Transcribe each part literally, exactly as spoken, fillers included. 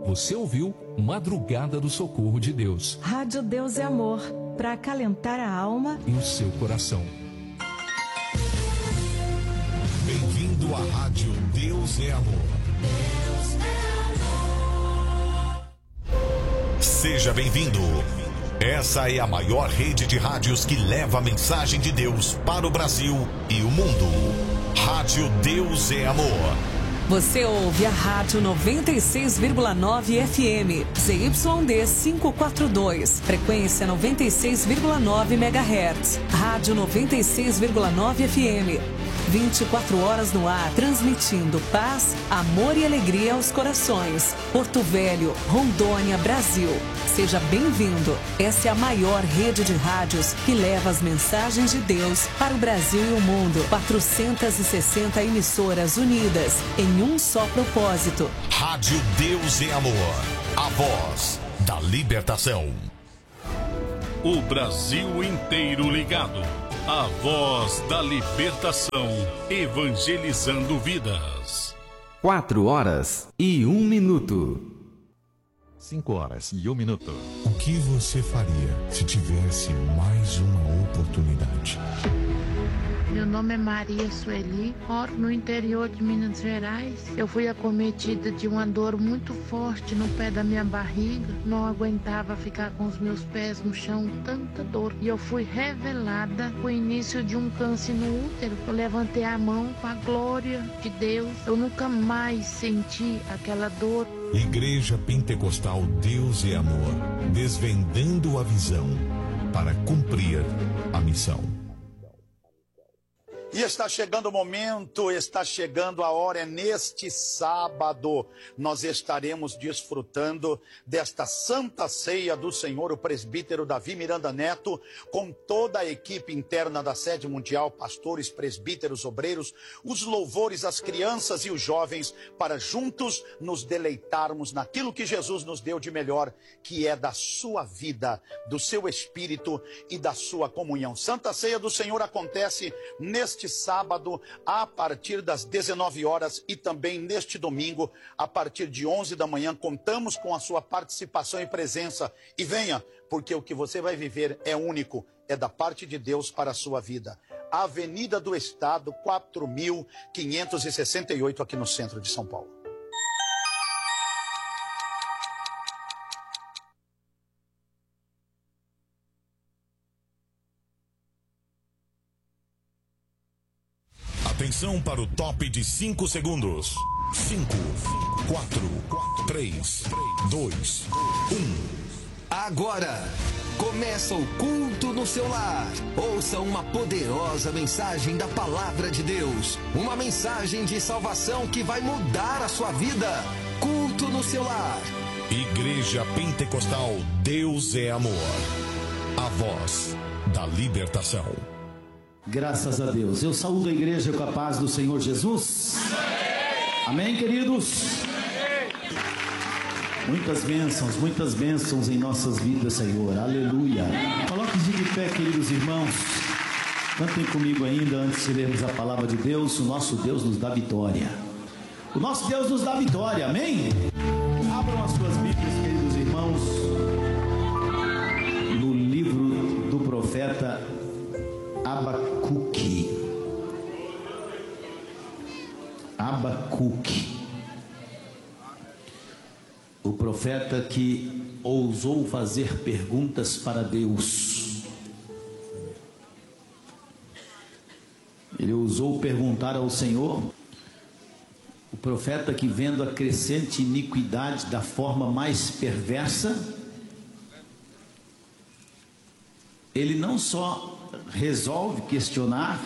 Você ouviu Madrugada do Socorro de Deus. Rádio Deus é Amor, para acalentar a alma e o seu coração. Bem-vindo à Rádio Deus é Amor. Deus é amor. Seja bem-vindo. Essa é a maior rede de rádios que leva a mensagem de Deus para o Brasil e o mundo. Rádio Deus é Amor. Você ouve a Rádio noventa e seis vírgula nove F M, Z Y D quinhentos e quarenta e dois, frequência noventa e seis vírgula nove megahertz. Rádio noventa e seis vírgula nove F M, vinte e quatro horas no ar, transmitindo paz, amor e alegria aos corações. Porto Velho, Rondônia, Brasil. Seja bem-vindo. Essa é a maior rede de rádios que leva as mensagens de Deus para o Brasil e o mundo. quatrocentas e sessenta emissoras unidas em um só propósito. Rádio Deus é Amor, a voz da libertação. O Brasil inteiro ligado. A voz da libertação, evangelizando vidas. Quatro horas e um minuto. Cinco horas e um minuto. O que você faria se tivesse mais uma oportunidade? Meu nome é Maria Sueli, moro no interior de Minas Gerais. Eu fui acometida de uma dor muito forte no pé da minha barriga. Não aguentava ficar com os meus pés no chão, tanta dor. E eu fui revelada com o início de um câncer no útero. Eu levantei a mão com a glória de Deus. Eu nunca mais senti aquela dor. Igreja Pentecostal Deus é Amor, desvendando a visão para cumprir a missão. E está chegando o momento, está chegando a hora, é neste sábado nós estaremos desfrutando desta Santa Ceia do Senhor, o presbítero Davi Miranda Neto, com toda a equipe interna da Sede Mundial, pastores, presbíteros, obreiros, os louvores, as crianças e os jovens, para juntos nos deleitarmos naquilo que Jesus nos deu de melhor, que é da sua vida, do seu espírito e da sua comunhão. Santa Ceia do Senhor acontece neste Neste sábado, a partir das dezenove horas, e também neste domingo, a partir de onze da manhã, contamos com a sua participação e presença. E venha, porque o que você vai viver é único, é da parte de Deus para a sua vida. Avenida do Estado, quatro mil quinhentos e sessenta e oito, aqui no centro de São Paulo. Atenção para o top de cinco segundos. cinco, quatro, três, dois, um. Agora começa o culto no seu lar. Ouça uma poderosa mensagem da palavra de Deus. Uma mensagem de salvação que vai mudar a sua vida. Culto no seu lar. Igreja Pentecostal Deus é Amor. A voz da libertação. Graças a Deus. Eu saúdo a igreja com a paz do Senhor Jesus. Amém, queridos? Muitas bênçãos, muitas bênçãos em nossas vidas, Senhor. Aleluia. Coloque-se de pé, queridos irmãos. Cantem comigo ainda, antes de lermos a palavra de Deus. O nosso Deus nos dá vitória. O nosso Deus nos dá vitória, amém? Abram as suas Bíblias, queridos irmãos, no livro do profeta Abacuque. Abacuque. O profeta que ousou fazer perguntas para Deus. Ele ousou perguntar ao Senhor. O profeta que, vendo a crescente iniquidade da forma mais perversa, ele não só resolve questionar,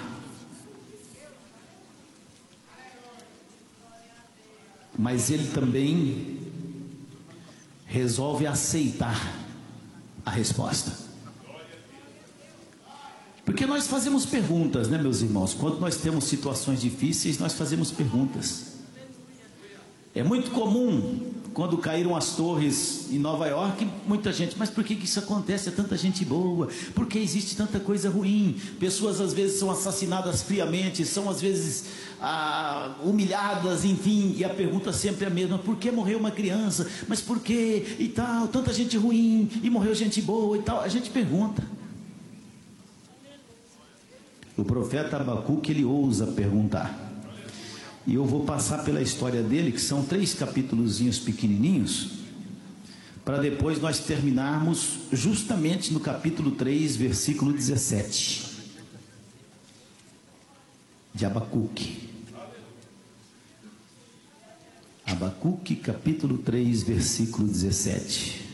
mas ele também resolve aceitar a resposta. Porque nós fazemos perguntas, né, meus irmãos? Quando nós temos situações difíceis, nós fazemos perguntas. É muito comum quando caíram as torres em Nova York, muita gente, mas por que que isso acontece? É tanta gente boa, por que existe tanta coisa ruim? Pessoas às vezes são assassinadas friamente, são às vezes ah, humilhadas, enfim, e a pergunta sempre é a mesma: por que morreu uma criança? Mas por que e tal? Tanta gente ruim e morreu gente boa e tal. A gente pergunta. O profeta Abacuque, ele ousa perguntar. E eu vou passar pela história dele, que são três capítulozinhos pequenininhos, para depois nós terminarmos justamente no capítulo três, versículo dezessete, de Abacuque. Abacuque, capítulo três, versículo dezessete.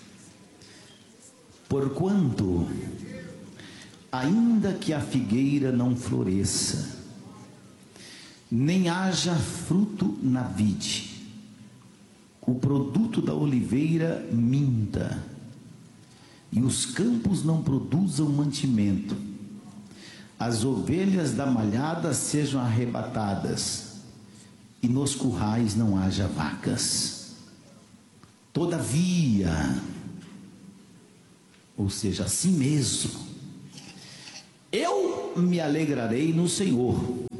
Porquanto, ainda que a figueira não floresça, nem haja fruto na vide, o produto da oliveira minta, e os campos não produzam mantimento, as ovelhas da malhada sejam arrebatadas, e nos currais não haja vacas. Todavia, ou seja, assim mesmo, eu me alegrarei no Senhor,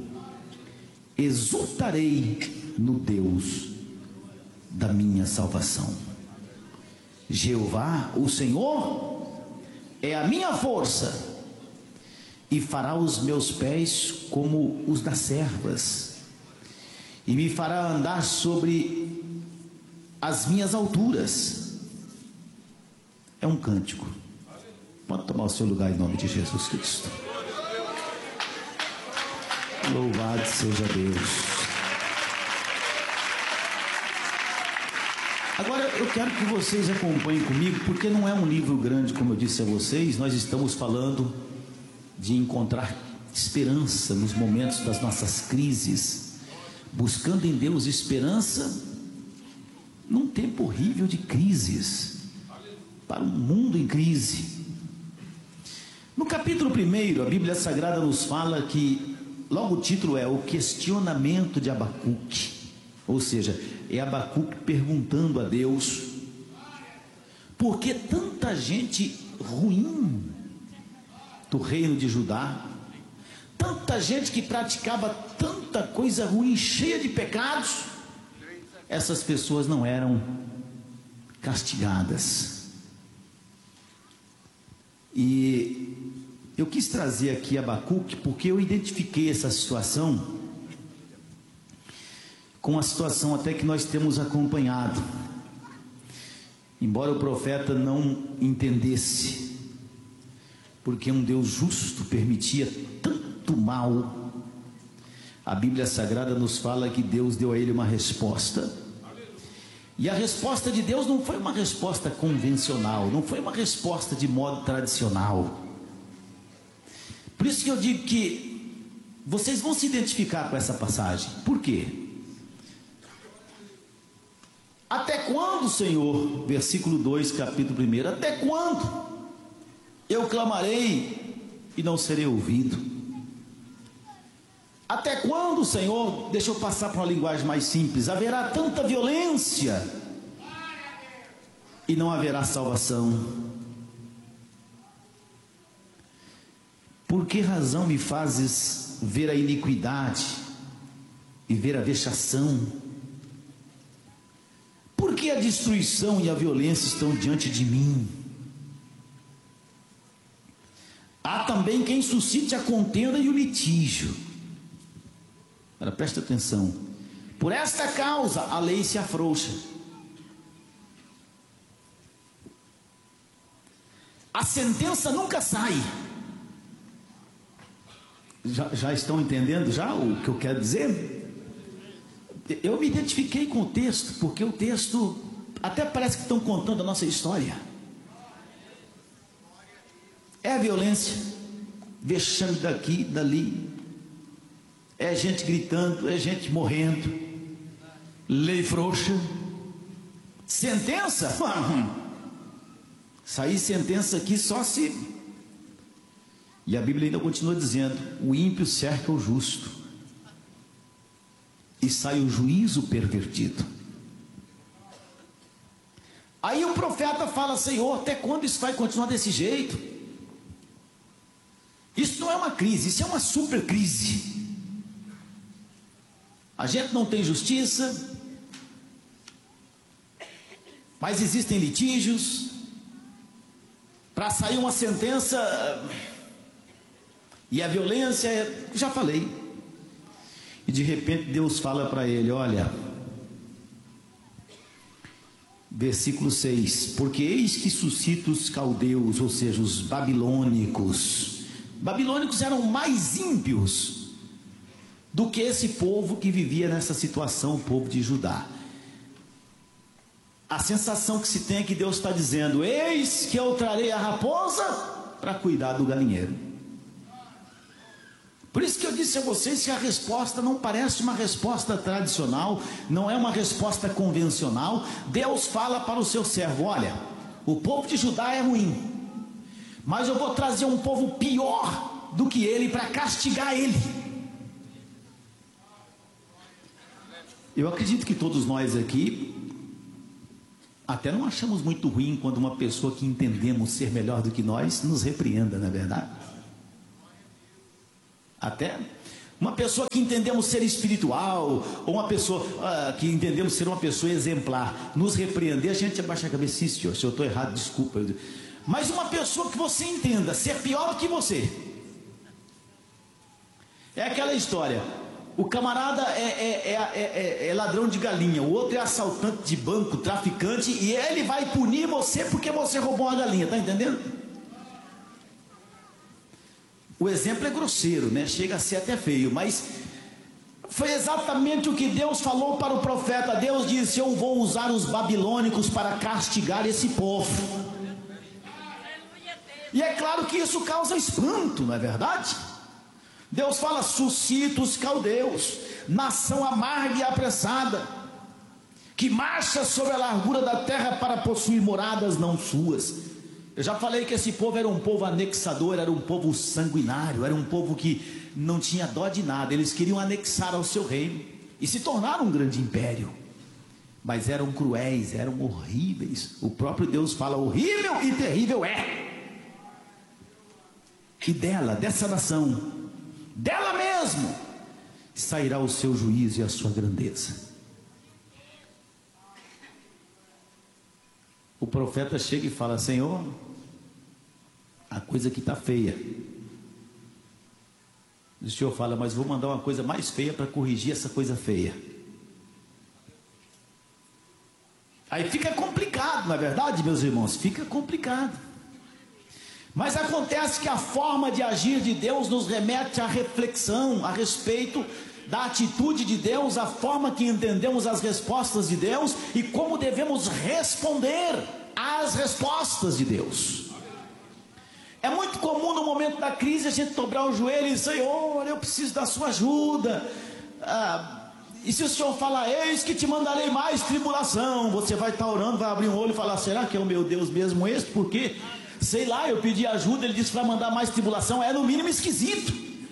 exultarei no Deus da minha salvação. Jeová, o Senhor, é a minha força, e fará os meus pés como os das servas, e me fará andar sobre as minhas alturas. É um cântico. Pode tomar o seu lugar em nome de Jesus Cristo. Louvado seja Deus. Agora eu quero que vocês acompanhem comigo, porque não é um livro grande, como eu disse a vocês. Nós estamos falando de encontrar esperança nos momentos das nossas crises, buscando em Deus esperança num tempo horrível de crises, para um mundo em crise. No capítulo primeiro, a Bíblia Sagrada nos fala que, logo o título é o questionamento de Abacuque, ou seja, é Abacuque perguntando a Deus: por que tanta gente ruim do reino de Judá, tanta gente que praticava tanta coisa ruim, cheia de pecados, essas pessoas não eram castigadas? E eu quis trazer aqui Abacuque porque eu identifiquei essa situação com a situação até que nós temos acompanhado. Embora o profeta não entendesse, porque um Deus justo permitia tanto mal, a Bíblia Sagrada nos fala que Deus deu a ele uma resposta. E a resposta de Deus não foi uma resposta convencional, não foi uma resposta de modo tradicional. Por isso que eu digo que vocês vão se identificar com essa passagem. Por quê? Até quando, Senhor, versículo dois, capítulo um, até quando eu clamarei e não serei ouvido? Até quando, Senhor, deixa eu passar para uma linguagem mais simples, haverá tanta violência e não haverá salvação? Por que razão me fazes ver a iniquidade e ver a vexação? Por que a destruição e a violência estão diante de mim? Há também quem suscite a contenda e o litígio. Agora presta atenção: por esta causa a lei se afrouxa, a sentença nunca sai. Já, já estão entendendo já o que eu quero dizer? Eu me identifiquei com o texto, porque o texto até parece que estão contando a nossa história. É a violência, vexame daqui, dali, é gente gritando, é gente morrendo, lei frouxa, sentença, sair sentença aqui só se... E a Bíblia ainda continua dizendo: o ímpio cerca o justo, e sai o juízo pervertido. Aí o profeta fala: Senhor, até quando isso vai continuar desse jeito? Isso não é uma crise, isso é uma super crise. A gente não tem justiça, mas existem litígios. Para sair uma sentença, e a violência, já falei. E de repente Deus fala para ele: olha, versículo seis: porque eis que suscita os caldeus, ou seja, os babilônicos. Babilônicos eram mais ímpios do que esse povo que vivia nessa situação, o povo de Judá. A sensação que se tem é que Deus está dizendo: eis que eu trarei a raposa para cuidar do galinheiro. Por isso que eu disse a vocês que a resposta não parece uma resposta tradicional, não é uma resposta convencional. Deus fala para o seu servo: olha, o povo de Judá é ruim, mas eu vou trazer um povo pior do que ele para castigar ele. Eu acredito que todos nós aqui até não achamos muito ruim quando uma pessoa que entendemos ser melhor do que nós nos repreenda, não é verdade? Até uma pessoa que entendemos ser espiritual, ou uma pessoa uh, que entendemos ser uma pessoa exemplar, nos repreender, a gente abaixa a cabeça: sim, senhor, se eu estou errado, desculpa. Mas uma pessoa que você entenda ser pior do que você, é aquela história: o camarada é, é, é, é, é ladrão de galinha, o outro é assaltante de banco, traficante, e ele vai punir você porque você roubou uma galinha, está entendendo? O exemplo é grosseiro, né? Chega a ser até feio, mas foi exatamente o que Deus falou para o profeta. Deus disse: eu vou usar os babilônicos para castigar esse povo. E é claro que isso causa espanto, não é verdade? Deus fala: suscita os caldeus, nação amarga e apressada, que marcha sobre a largura da terra para possuir moradas não suas. Eu já falei que esse povo era um povo anexador, era um povo sanguinário, era um povo que não tinha dó de nada. Eles queriam anexar ao seu reino e se tornaram um grande império, mas eram cruéis, eram horríveis. O próprio Deus fala: horrível e terrível é. E dela, dessa nação, dela mesmo, sairá o seu juízo e a sua grandeza. O profeta chega e fala: Senhor, a coisa aqui está feia. O Senhor fala: mas vou mandar uma coisa mais feia para corrigir essa coisa feia. Aí fica complicado, não é verdade, meus irmãos? Fica complicado. Mas acontece que a forma de agir de Deus nos remete à reflexão a respeito da atitude de Deus, a forma que entendemos as respostas de Deus e como devemos responder às respostas de Deus. É muito comum no momento da crise a gente dobrar o joelho e dizer: Senhor, eu preciso da sua ajuda. Ah, e se o Senhor falar: eis que te mandarei mais tribulação, você vai estar orando, vai abrir um olho e falar: será que é o meu Deus mesmo este? Porque, sei lá, eu pedi ajuda, ele disse que vai mandar mais tribulação. É no mínimo esquisito.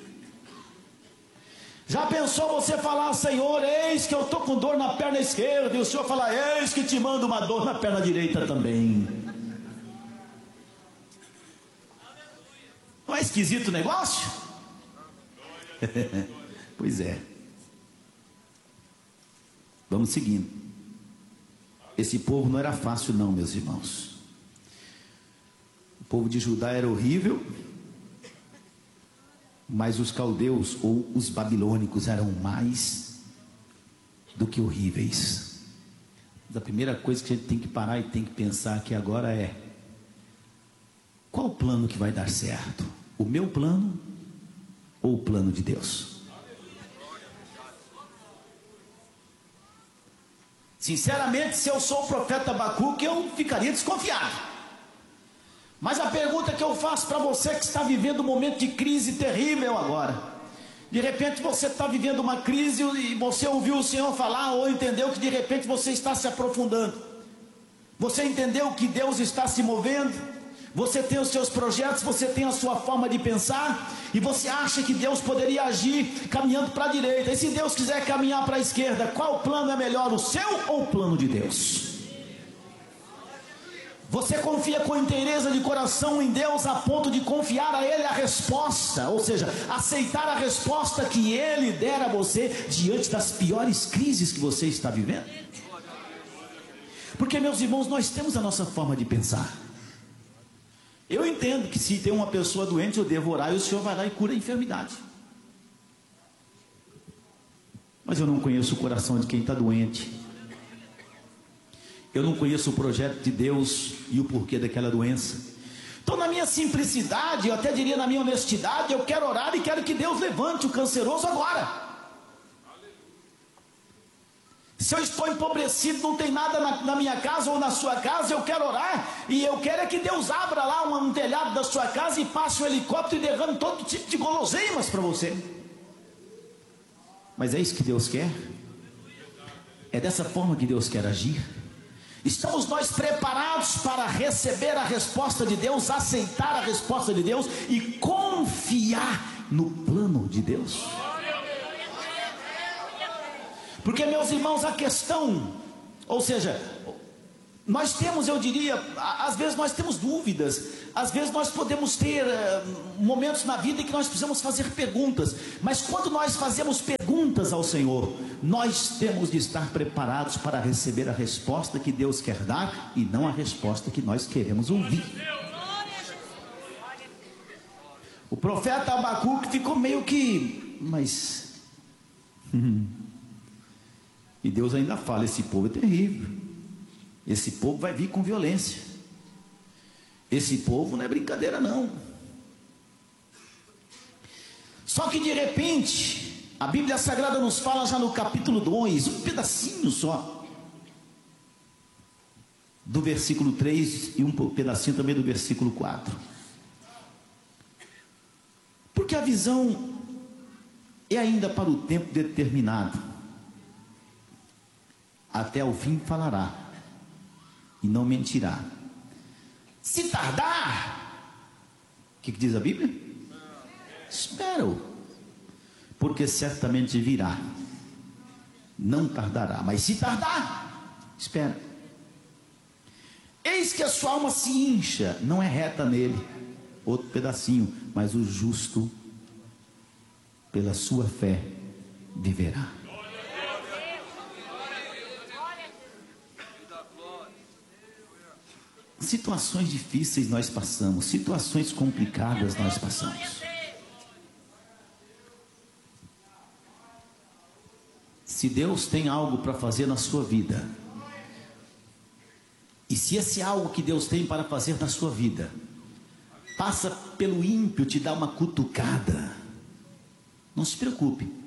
Já pensou você falar: Senhor, eis que eu estou com dor na perna esquerda, e o Senhor falar: eis que te mando uma dor na perna direita também? Não é esquisito o negócio? Pois é. Vamos seguindo. Esse povo não era fácil não, meus irmãos. O povo de Judá era horrível, mas os caldeus ou os babilônicos eram mais do que horríveis. Mas a primeira coisa que a gente tem que parar e tem que pensar aqui agora é: qual o plano que vai dar certo? O meu plano ou o plano de Deus? Sinceramente, se eu sou o profeta Abacuque, eu ficaria desconfiado. Mas a pergunta que eu faço para você que está vivendo um momento de crise terrível agora, de repente você está vivendo uma crise e você ouviu o Senhor falar, ou entendeu que de repente você está se aprofundando, você entendeu que Deus está se movendo, você tem os seus projetos, você tem a sua forma de pensar, e você acha que Deus poderia agir caminhando para a direita, e se Deus quiser caminhar para a esquerda, qual plano é melhor, o seu ou o plano de Deus? Você confia com inteireza de coração em Deus a ponto de confiar a Ele a resposta, ou seja, aceitar a resposta que Ele der a você diante das piores crises que você está vivendo? Porque, meus irmãos, nós temos a nossa forma de pensar. Eu entendo que se tem uma pessoa doente, eu devo orar e o Senhor vai lá e cura a enfermidade. Mas eu não conheço o coração de quem está doente. Eu não conheço o projeto de Deus e o porquê daquela doença. Então, na minha simplicidade, eu até diria na minha honestidade, eu quero orar e quero que Deus levante o canceroso agora. Se eu estou empobrecido, não tem nada na, na minha casa ou na sua casa, eu quero orar e eu quero é que Deus abra lá um, um telhado da sua casa e passe um helicóptero e derrame todo tipo de guloseimas para você. Mas é isso que Deus quer? É dessa forma que Deus quer agir? Estamos nós preparados para receber a resposta de Deus, aceitar a resposta de Deus e confiar no plano de Deus? Porque, meus irmãos, a questão, ou seja, nós temos, eu diria, às vezes nós temos dúvidas, às vezes nós podemos ter uh, momentos na vida em que nós precisamos fazer perguntas, mas quando nós fazemos perguntas ao Senhor, nós temos de estar preparados para receber a resposta que Deus quer dar e não a resposta que nós queremos ouvir. O profeta Abacuque ficou meio que, mas... e Deus ainda fala, esse povo é terrível, esse povo vai vir com violência, esse povo não é brincadeira não. Só que de repente, a Bíblia Sagrada nos fala já no capítulo dois, um pedacinho só, do versículo três e um pedacinho também do versículo quatro. Porque a visão é ainda para o tempo determinado, até o fim falará, e não mentirá. Se tardar, o que, que diz a Bíblia? Espero, porque certamente virá, não tardará, mas se tardar, espera. Eis que a sua alma se incha, não é reta nele, outro pedacinho, mas o justo, pela sua fé, viverá. Situações difíceis nós passamos, situações complicadas nós passamos. Se Deus tem algo para fazer na sua vida, e se esse algo que Deus tem para fazer na sua vida passa pelo ímpio te dar uma cutucada, não se preocupe.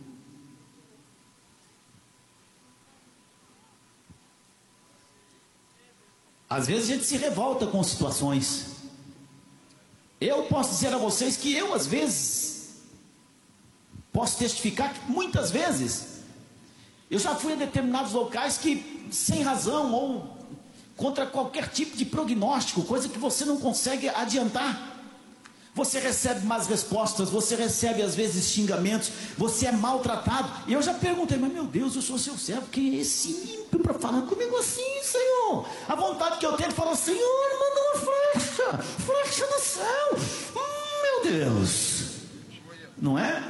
Às vezes a gente se revolta com situações. Eu posso dizer a vocês que eu às vezes posso testificar que muitas vezes eu já fui a determinados locais que sem razão ou contra qualquer tipo de prognóstico, coisa que você não consegue adiantar, você recebe más respostas, você recebe às vezes xingamentos, você é maltratado. E eu já perguntei, mas meu Deus, eu sou seu servo, quem é esse ímpio para falar comigo assim, Senhor? A vontade que eu tenho é falar, Senhor, manda uma flecha, flecha no céu, hum, meu Deus, não é?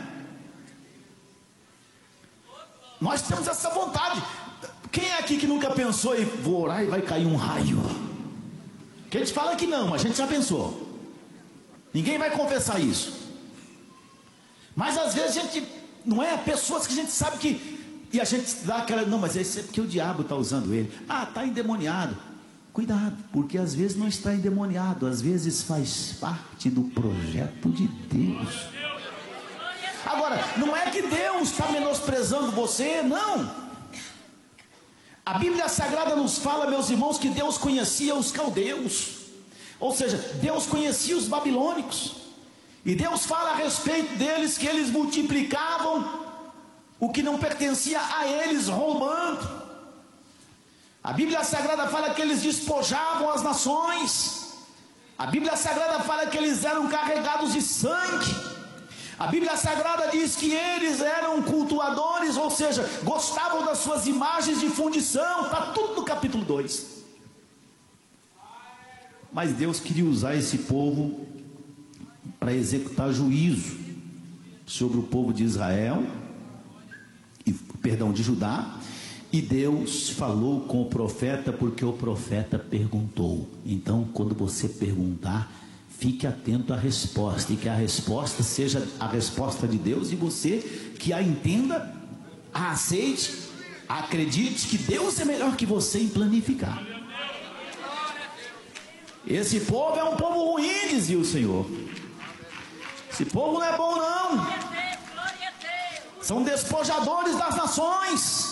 Nós temos essa vontade. Quem é aqui que nunca pensou em vou orar e vai cair um raio? Que a gente fala que não, a gente já pensou. Ninguém vai confessar isso. Mas às vezes a gente, não é? Pessoas que a gente sabe que, e a gente dá aquela, não, mas esse é porque o diabo está usando ele. Ah, está endemoniado. Cuidado, porque às vezes não está endemoniado, às vezes faz parte do projeto de Deus. Agora, não é que Deus está menosprezando você, não. A Bíblia Sagrada nos fala, meus irmãos, que Deus conhecia os caldeus. Ou seja, Deus conhecia os babilônicos, e Deus fala a respeito deles que eles multiplicavam o que não pertencia a eles, roubando. A Bíblia Sagrada fala que eles despojavam as nações. A Bíblia Sagrada fala que eles eram carregados de sangue. A Bíblia Sagrada diz que eles eram cultuadores, ou seja, gostavam das suas imagens de fundição. Está tudo no capítulo dois. Mas Deus queria usar esse povo para executar juízo sobre o povo de Israel, e, perdão, de Judá. E Deus falou com o profeta, porque o profeta perguntou. Então, quando você perguntar, fique atento à resposta, e que a resposta seja a resposta de Deus, e você que a entenda, a aceite, acredite que Deus é melhor que você em planificar. Esse povo é um povo ruim, dizia o Senhor. Esse povo não é bom não. São despojadores das nações.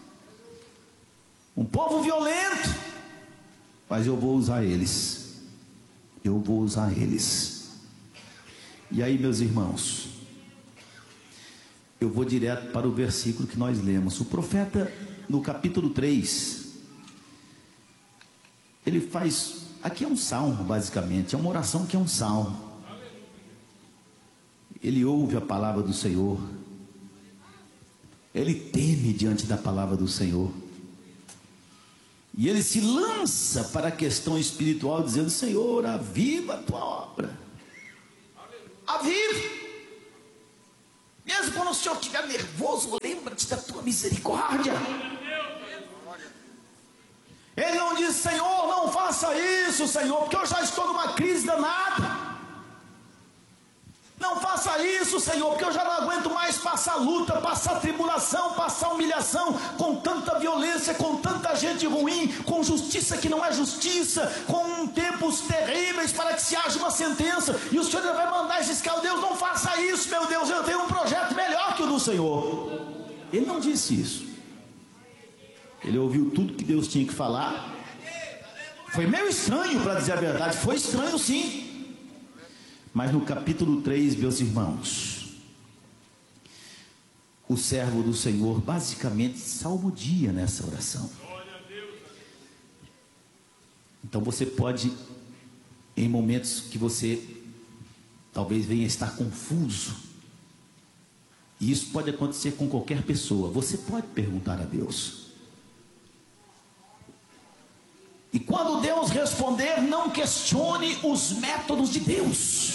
Um povo violento. Mas eu vou usar eles. Eu vou usar eles. E aí, meus irmãos, eu vou direto para o versículo que nós lemos. O profeta, no capítulo três, ele faz, aqui é um salmo basicamente, é uma oração que é um salmo. Ele ouve a palavra do Senhor, ele teme diante da palavra do Senhor, e ele se lança para a questão espiritual, dizendo: Senhor, aviva a tua obra, aviva, mesmo quando o Senhor estiver nervoso, lembra-te da tua misericórdia. Ele não diz: Senhor, não faça isso, Senhor, porque eu já estou numa crise danada. Não faça isso, Senhor, porque eu já não aguento mais passar luta, passar tribulação, passar humilhação, com tanta violência, com tanta gente ruim, com justiça que não é justiça, com tempos terríveis para que se haja uma sentença, e o Senhor vai mandar esses caras. Deus, não faça isso, meu Deus, eu tenho um projeto melhor que o do Senhor. Ele não disse isso. Ele ouviu tudo que Deus tinha que falar. Foi meio estranho, para dizer a verdade, foi estranho sim. Mas no capítulo três, meus irmãos, o servo do Senhor basicamente salmodia nessa oração. Então você pode, em momentos que você talvez venha estar confuso, e isso pode acontecer com qualquer pessoa, você pode perguntar a Deus. E quando Deus responder, não questione os métodos de Deus.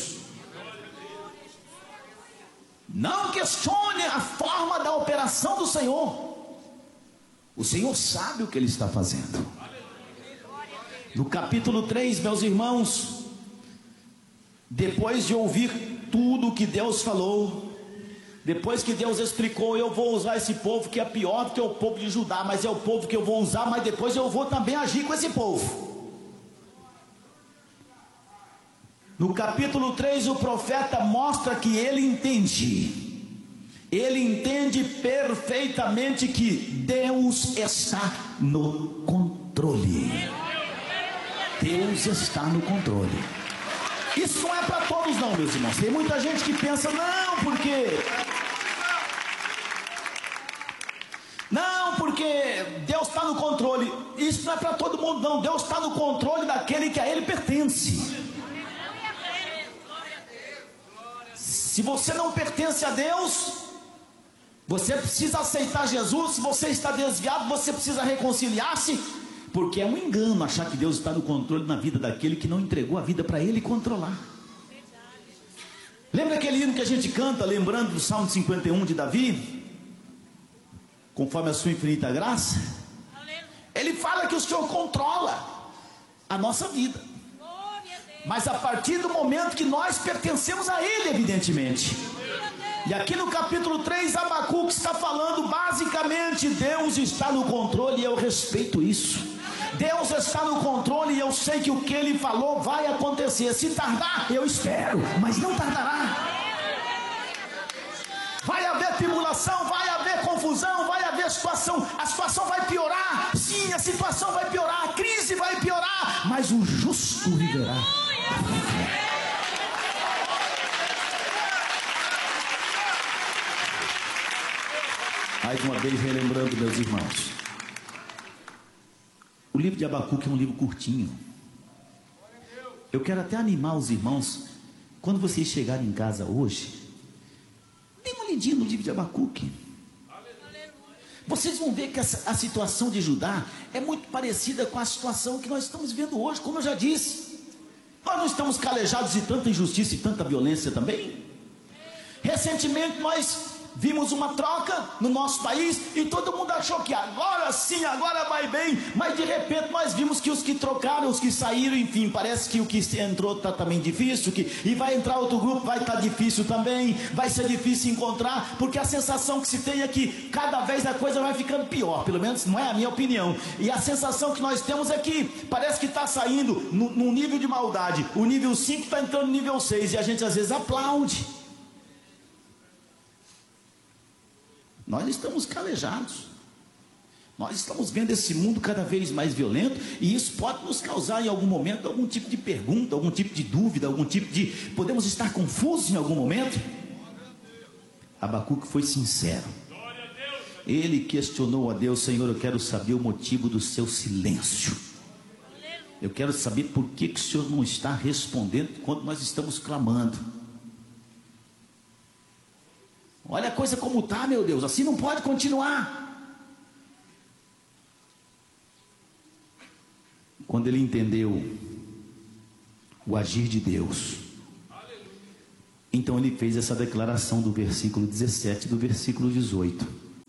Não questione a forma da operação do Senhor. O Senhor sabe o que Ele está fazendo. No capítulo três, meus irmãos, depois de ouvir tudo o que Deus falou, depois que Deus explicou: eu vou usar esse povo que é pior do que o povo de Judá, mas é o povo que eu vou usar, mas depois eu vou também agir com esse povo. No capítulo três, o profeta mostra que ele entende, ele entende perfeitamente que Deus está no controle. Deus está no controle. Isso não é para todos não, meus irmãos. Tem muita gente que pensa: não, porque... Não, porque Deus está no controle. Isso não é para todo mundo não. Deus está no controle daquele que a Ele pertence. Se você não pertence a Deus, você precisa aceitar Jesus. Se você está desviado, você precisa reconciliar-se, porque é um engano achar que Deus está no controle na vida daquele que não entregou a vida para Ele controlar. Lembra aquele hino que a gente canta, lembrando do Salmo cinquenta e um de Davi? Conforme a sua infinita graça, ele fala que o Senhor controla a nossa vida, mas a partir do momento que nós pertencemos a Ele, evidentemente. E aqui no capítulo três, Abacuque está falando basicamente: Deus está no controle e eu respeito isso. Deus está no controle e eu sei que o que Ele falou vai acontecer. Se tardar, eu espero, mas não tardará. Vai haver tribulação, vai haver confusão, vai haver situação, a situação vai piorar. Sim, a situação vai piorar, a crise vai piorar, mas o justo viverá. Mais uma vez relembrando, meus irmãos, o livro de Abacuque é um livro curtinho. Eu quero até animar os irmãos, quando vocês chegarem em casa hoje, dê uma lidinha no livro de Abacuque. Vocês vão ver que a, a situação de Judá é muito parecida com a situação que nós estamos vivendo hoje, como eu já disse. Nós não estamos calejados de tanta injustiça e tanta violência também? Recentemente nós vimos uma troca no nosso país e todo mundo achou que agora sim, agora vai bem, mas de repente nós vimos que os que trocaram, os que saíram, enfim, parece que o que entrou está também difícil, que, e vai entrar outro grupo, vai estar tá difícil também, vai ser difícil encontrar, porque a sensação que se tem é que cada vez a coisa vai ficando pior, pelo menos não é a minha opinião, e a sensação que nós temos é que parece que está saindo num nível de maldade, o nível cinco está entrando no nível seis, e a gente às vezes aplaude. Nós estamos calejados, nós estamos vendo esse mundo cada vez mais violento, e isso pode nos causar em algum momento algum tipo de pergunta, algum tipo de dúvida, algum tipo de... podemos estar confusos em algum momento. Abacuque foi sincero, ele questionou a Deus: Senhor, eu quero saber o motivo do seu silêncio, eu quero saber por que, que o Senhor não está respondendo quando nós estamos clamando. Olha a coisa como está, meu Deus, assim não pode continuar. Quando ele entendeu o agir de Deus, então ele fez essa declaração do versículo dezessete do versículo dezoito: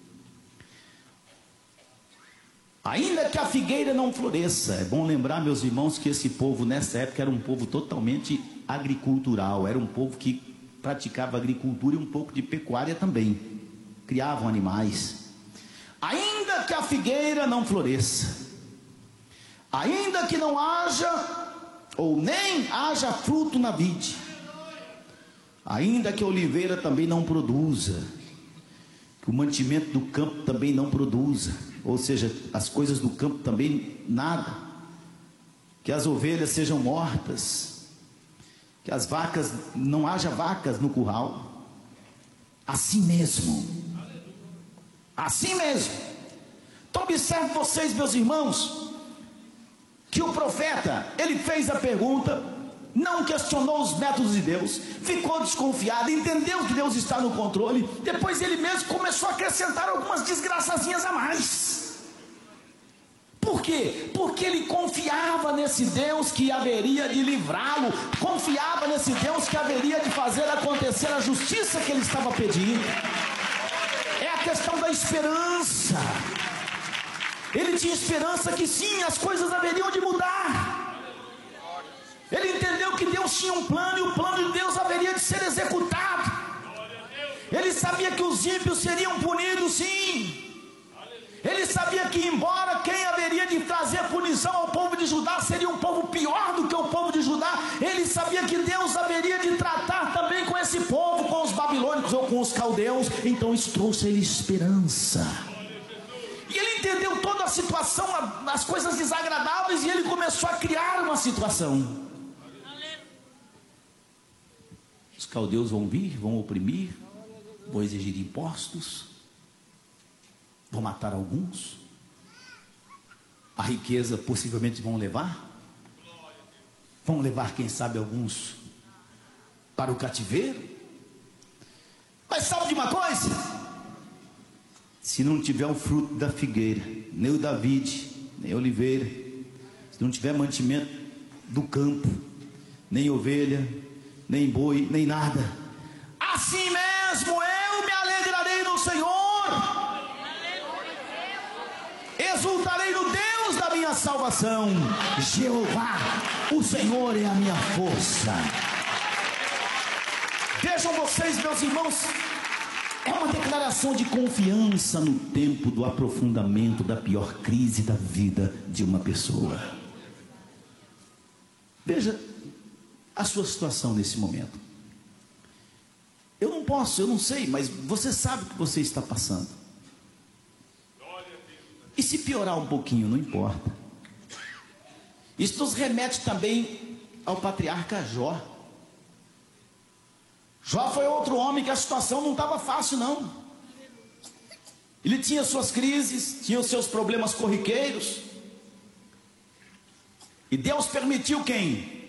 ainda que a figueira não floresça. É bom lembrar, meus irmãos, que esse povo nessa época era um povo totalmente agricultural, era um povo que praticava agricultura e um pouco de pecuária também, criavam animais. Ainda que a figueira não floresça, ainda que não haja, ou nem haja fruto na vide, ainda que a oliveira também não produza, que o mantimento do campo também não produza, ou seja, as coisas do campo também nada, que as ovelhas sejam mortas, que as vacas, não haja vacas no curral, assim mesmo, assim mesmo. Então observe vocês, meus irmãos, que o profeta, ele fez a pergunta, não questionou os métodos de Deus, ficou desconfiado, entendeu que Deus está no controle, depois ele mesmo começou a acrescentar algumas desgraçazinhas a mais. Por quê? Porque ele confiava nesse Deus que haveria de livrá-lo, confiava nesse Deus que haveria de fazer acontecer a justiça que ele estava pedindo. É a questão da esperança. Ele tinha esperança que sim, as coisas haveriam de mudar. Ele entendeu que Deus tinha um plano e o plano de Deus haveria de ser executado. Ele sabia que os ímpios seriam punidos, sim. Ele sabia que embora quem haveria de trazer punição ao povo de Judá seria um povo pior do que o povo de Judá, ele sabia que Deus haveria de tratar também com esse povo, com os babilônicos ou com os caldeus. Então isso trouxe a ele esperança. E ele entendeu toda a situação, as coisas desagradáveis, e ele começou a criar uma situação. Os caldeus vão vir, vão oprimir, vão exigir impostos, vão matar alguns, a riqueza possivelmente vão levar, vão levar quem sabe alguns para o cativeiro. Mas sabe de uma coisa? Se não tiver o fruto da figueira, nem o da vide, nem a oliveira, se não tiver mantimento do campo, nem ovelha, nem boi, nem nada, assim mesmo eu me alegrarei no Senhor, exultarei no Deus da minha salvação. Jeová, o Senhor é a minha força. Vejam vocês, meus irmãos, é uma declaração de confiança no tempo do aprofundamento da pior crise da vida de uma pessoa. Veja a sua situação nesse momento. Eu não posso, eu não sei, mas você sabe o que você está passando. E se piorar um pouquinho, não importa. Isso nos remete também ao patriarca Jó. Jó foi outro homem que a situação não estava fácil, não. Ele tinha suas crises, tinha os seus problemas corriqueiros. E Deus permitiu quem?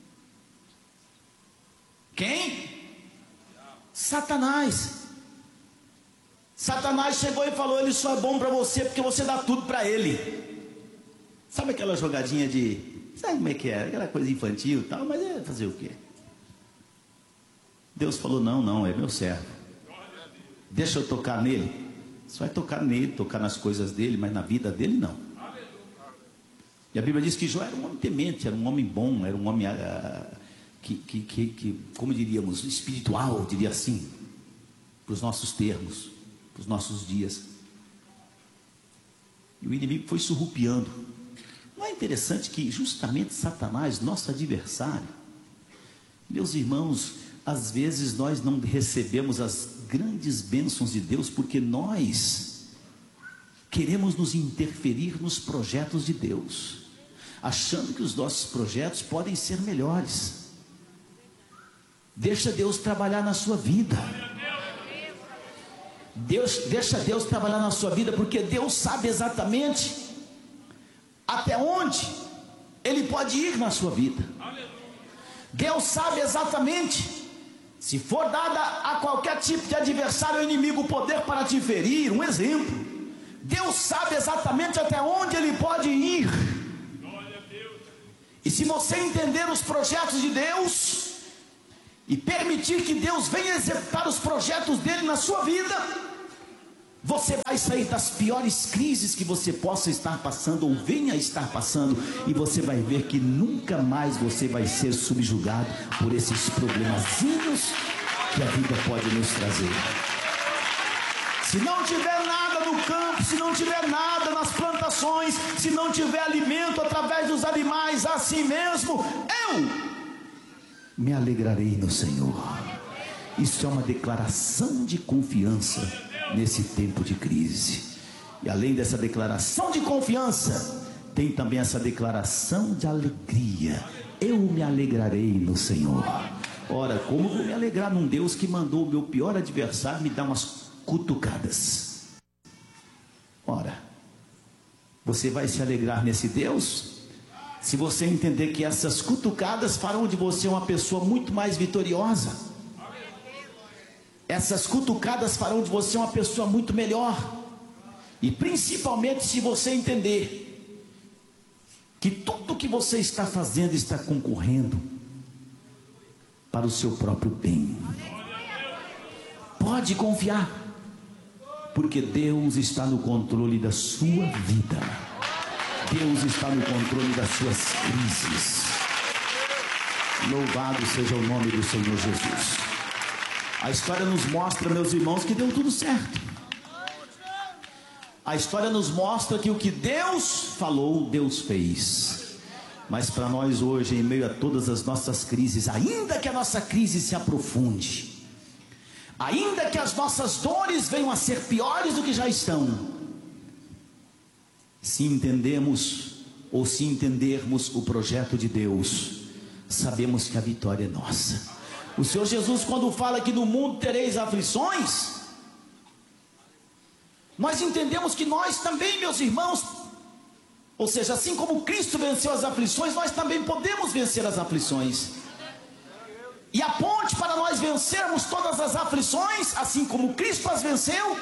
Quem? Satanás. Satanás chegou e falou: ele só é bom para você porque você dá tudo para ele. Sabe aquela jogadinha de Sabe como é que é? Aquela coisa infantil e tal, mas é fazer o quê? Deus falou, não, não, é meu servo. Deixa eu tocar nele. Você vai tocar nele, tocar nas coisas dele, mas na vida dele não. E a Bíblia diz que Jó era um homem temente, era um homem bom, era um homem uh, que, que, que, que, como diríamos, espiritual, diria assim, para os nossos termos, para os nossos dias. E o inimigo foi surrupiando. Não é interessante que justamente Satanás, nosso adversário, meus irmãos, às vezes nós não recebemos as grandes bênçãos de Deus porque nós queremos nos interferir nos projetos de Deus, achando que os nossos projetos podem ser melhores. Deixa Deus trabalhar na sua vida. Deus, deixa Deus trabalhar na sua vida, porque Deus sabe exatamente até onde Ele pode ir na sua vida. Deus sabe exatamente, se for dada a qualquer tipo de adversário ou inimigo o poder para te ferir, um exemplo, Deus sabe exatamente até onde Ele pode ir. E se você entender os projetos de Deus e permitir que Deus venha executar os projetos dele na sua vida, você vai sair das piores crises que você possa estar passando ou venha estar passando, e você vai ver que nunca mais você vai ser subjugado por esses problemazinhos que a vida pode nos trazer. Se não tiver nada no campo, se não tiver nada nas plantações, se não tiver alimento através dos animais, assim mesmo, eu me alegrarei no Senhor. Isso é uma declaração de confiança nesse tempo de crise. E além dessa declaração de confiança, tem também essa declaração de alegria. Eu me alegrarei no Senhor. Ora, como vou me alegrar num Deus que mandou o meu pior adversário me dar umas cutucadas? Ora, você vai se alegrar nesse Deus se você entender que essas cutucadas farão de você uma pessoa muito mais vitoriosa. Essas cutucadas farão de você uma pessoa muito melhor. E principalmente se você entender que tudo que você está fazendo está concorrendo para o seu próprio bem. Pode confiar, porque Deus está no controle da sua vida. Deus está no controle das suas crises. Louvado seja o nome do Senhor Jesus. A história nos mostra, meus irmãos, que deu tudo certo. A história nos mostra que o que Deus falou, Deus fez. Mas para nós hoje, em meio a todas as nossas crises, ainda que a nossa crise se aprofunde, ainda que as nossas dores venham a ser piores do que já estão, se entendemos ou se entendermos o projeto de Deus, sabemos que a vitória é nossa. O Senhor Jesus, quando fala que no mundo tereis aflições, nós entendemos que nós também, meus irmãos, ou seja, assim como Cristo venceu as aflições, nós também podemos vencer as aflições. E a ponte para nós vencermos todas as aflições, assim como Cristo as venceu,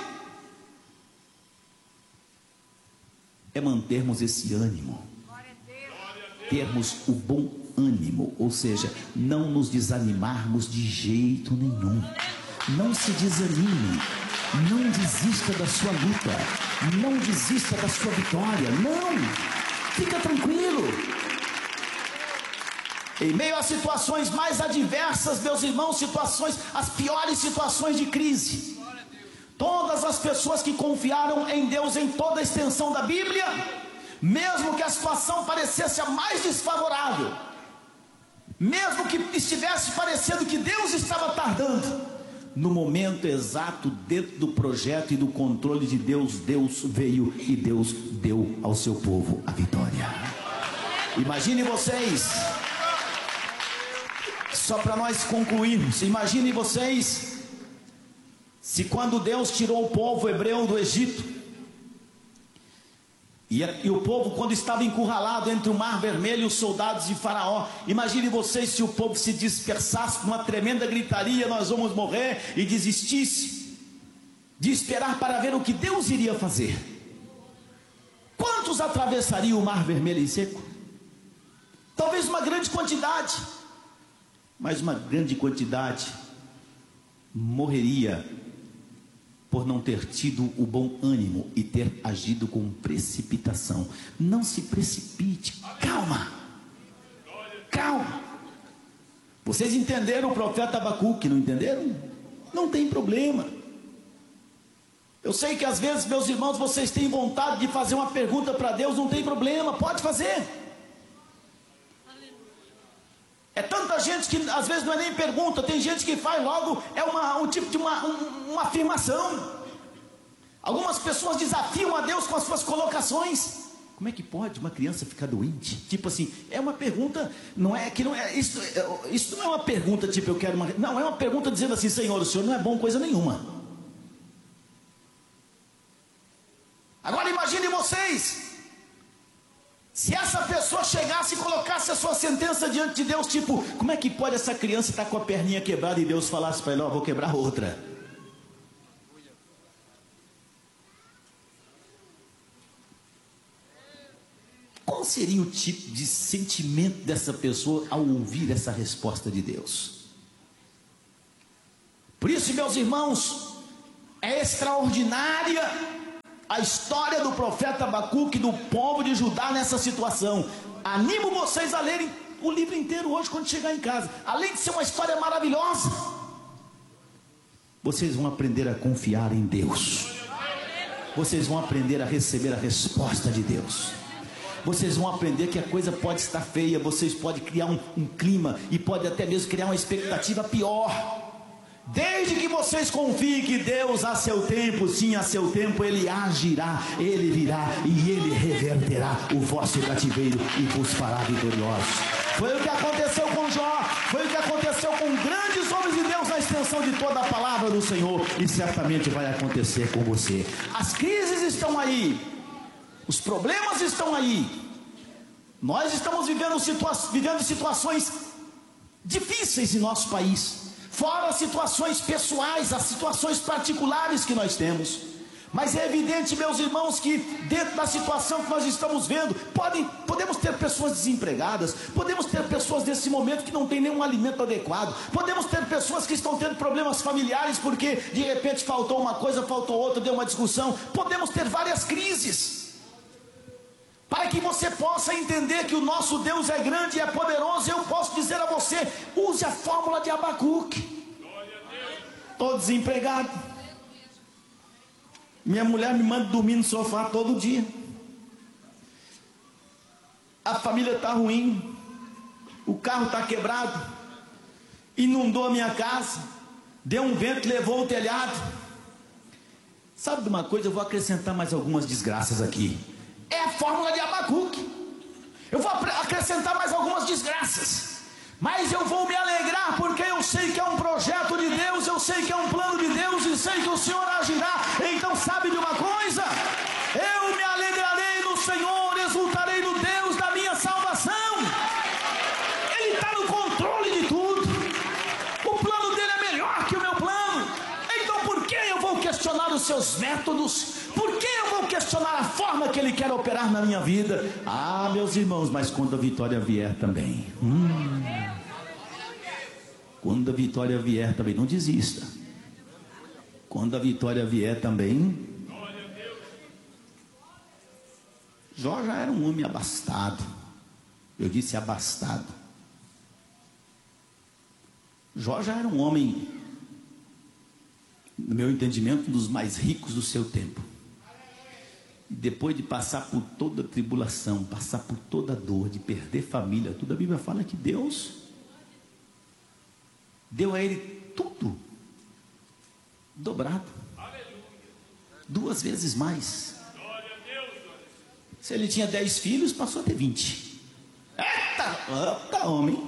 é mantermos esse ânimo, termos o bom ânimo, ou seja, não nos desanimarmos de jeito nenhum. Não se desanime, não desista da sua luta, não desista da sua vitória, não, fica tranquilo. Em meio a situações mais adversas, meus irmãos, situações, as piores situações de crise, todas as pessoas que confiaram em Deus em toda a extensão da Bíblia, mesmo que a situação parecesse a mais desfavorável, mesmo que estivesse parecendo que Deus estava tardando, no momento exato, dentro do projeto e do controle de Deus, Deus veio e Deus deu ao seu povo a vitória. Imagine vocês, só para nós concluirmos, imagine vocês, se quando Deus tirou o povo hebreu do Egito, e, e o povo, quando estava encurralado entre o Mar Vermelho e os soldados de Faraó, imagine vocês se o povo se dispersasse com uma tremenda gritaria, nós vamos morrer, e desistisse de esperar para ver o que Deus iria fazer. Quantos atravessariam o Mar Vermelho em seco? talvez uma grande quantidade, mas uma grande quantidade morreria por não ter tido o bom ânimo e ter agido com precipitação. Não se precipite, calma, calma. Vocês entenderam o profeta Abacuque, não entenderam? Não tem problema. Eu sei que às vezes, meus irmãos, vocês têm vontade de fazer uma pergunta para Deus, não tem problema, pode fazer. É tanta gente que às vezes não é nem pergunta, tem gente que faz logo, é uma, um tipo de uma, um, uma afirmação. Algumas pessoas desafiam a Deus com as suas colocações. Como é que pode uma criança ficar doente? Tipo assim, é uma pergunta, não é que não é isso, isso não é uma pergunta tipo eu quero uma, não, é uma pergunta dizendo assim, Senhor, o Senhor não é bom coisa nenhuma. Agora imagine vocês, se essa pessoa chegasse e colocasse a sua sentença diante de Deus, tipo, como é que pode essa criança estar com a perninha quebrada e Deus falasse para ele, ó, oh, vou quebrar outra? Qual seria o tipo de sentimento dessa pessoa ao ouvir essa resposta de Deus? Por isso, meus irmãos, é extraordinária a história do profeta Abacuque, do povo de Judá nessa situação. Animo vocês a lerem o livro inteiro hoje quando chegar em casa. Além de ser uma história maravilhosa, vocês vão aprender a confiar em Deus. Vocês vão aprender a receber a resposta de Deus. Vocês vão aprender que a coisa pode estar feia, vocês podem criar um, um clima e pode até mesmo criar uma expectativa pior. Desde que vocês confiem que Deus a seu tempo, sim, a seu tempo, Ele agirá, Ele virá e Ele reverterá o vosso cativeiro e vos fará vitoriosos. Foi o que aconteceu com Jó, foi o que aconteceu com grandes homens de Deus na extensão de toda a palavra do Senhor, e certamente vai acontecer com você. As crises estão aí, os problemas estão aí, nós estamos vivendo, situa vivendo situações difíceis em nosso país, fora as situações pessoais, as situações particulares que nós temos. Mas é evidente, meus irmãos, que dentro da situação que nós estamos vendo, podem, podemos ter pessoas desempregadas, podemos ter pessoas nesse momento que não tem nenhum alimento adequado, podemos ter pessoas que estão tendo problemas familiares porque de repente faltou uma coisa, faltou outra, deu uma discussão, podemos ter várias crises. Para que você possa entender que o nosso Deus é grande e é poderoso, eu posso dizer a você, use a fórmula de Abacuque. Estou desempregado, minha mulher me manda dormir no sofá todo dia, a família está ruim, o carro está quebrado, inundou a minha casa, deu um vento, levou o telhado. Sabe de uma coisa, eu vou acrescentar mais algumas desgraças aqui. É a fórmula de Abacuque. Eu vou acrescentar mais algumas desgraças, mas eu vou me alegrar, porque eu sei que é um projeto de Deus, eu sei que é um plano de Deus, e sei que o Senhor agirá. Então sabe de uma coisa? Eu me alegrarei no Senhor, exultarei no Deus da minha salvação. Ele está no controle de tudo, o plano dele é melhor que o meu plano. Então por que eu vou questionar os seus métodos? Por que eu vou questionar a forma que Ele quer operar na minha vida? Ah, meus irmãos, mas quando a vitória vier também, hum, quando a vitória vier também, não desista. Quando a vitória vier também, Jó já era um homem abastado. Eu disse abastado. Jó já era um homem, no meu entendimento, um dos mais ricos do seu tempo. Depois de passar por toda a tribulação, passar por toda a dor, de perder família, tudo, a Bíblia fala que Deus deu a ele tudo, dobrado, duas vezes mais. Se ele tinha dez filhos, passou a ter vinte. Eita, eita homem.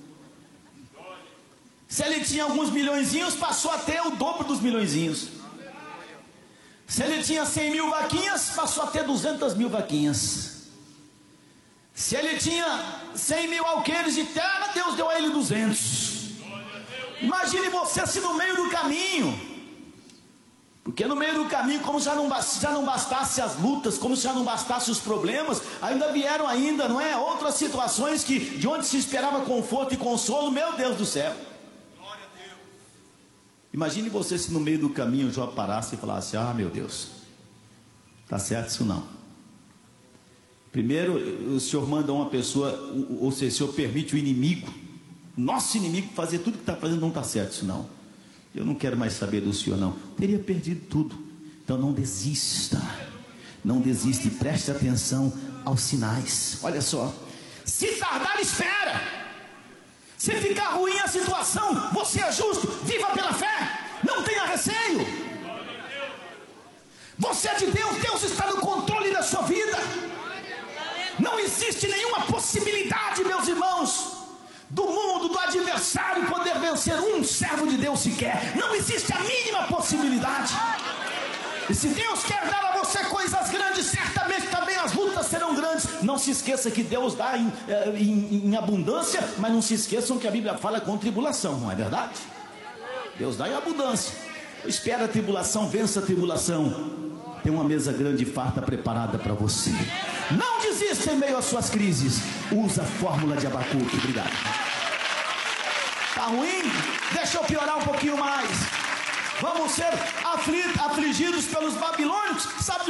Se ele tinha alguns milhõezinhos, passou a ter o dobro dos milhõezinhos. Se ele tinha cem mil vaquinhas, passou a ter duzentas mil vaquinhas. Se ele tinha cem mil alqueires de terra, Deus deu a ele duzentos. Imagine você se no meio do caminho, Porque no meio do caminho, como já não, já não bastasse as lutas, como já não bastasse os problemas, ainda vieram ainda, não é? Outras situações que de onde se esperava conforto e consolo, meu Deus do céu. Glória a Deus. Imagine você se no meio do caminho Jó parasse e falasse: ah, meu Deus, está certo isso não. Primeiro, o Senhor manda uma pessoa, ou seja, o Senhor permite o inimigo, nosso inimigo, fazer tudo que está fazendo, não está certo isso não. Eu não quero mais saber do Senhor não. Teria perdido tudo. Então não desista. Não desista e preste atenção aos sinais. Olha só. Se tardar, espera. Se ficar ruim a situação, você é justo, viva pela fé. Não tenha receio. Você é de Deus, Deus está no controle da sua vida. Não existe nenhuma possibilidade, meus irmãos, do mundo, do adversário poder vencer um servo de Deus sequer. Não existe a mínima possibilidade. E se Deus quer dar a você coisas grandes, certamente também as lutas serão grandes. Não se esqueça que Deus dá em, em, em abundância, mas não se esqueçam que a Bíblia fala com tribulação, não é verdade? Deus dá em abundância. Espera a tribulação, vença a tribulação. Tem uma mesa grande e farta preparada para você. Não desista em meio às suas crises. Usa a fórmula de Abacuque. Obrigado. Tá ruim? Deixa eu piorar um pouquinho mais. Vamos ser afligidos pelos babilônicos. Sabe